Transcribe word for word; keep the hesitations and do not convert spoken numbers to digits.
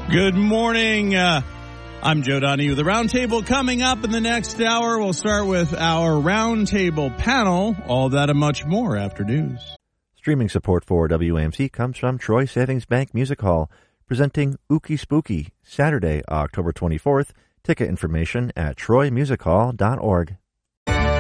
Good morning. Uh, I'm Joe Donahue. The Roundtable coming up in the next hour. We'll start with our Roundtable panel. All that and much more after news. Streaming support for W A M C comes from Troy Savings Bank Music Hall, presenting Ookie Spooky, Saturday, October twenty-fourth. Ticket information at troy music hall dot org.